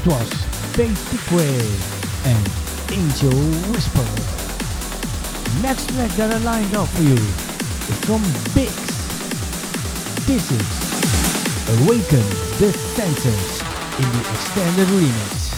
was Basic Way and Angel Whisper. Next track that I lined up for you is from Bix. This is Awaken the Senses in the extended remix.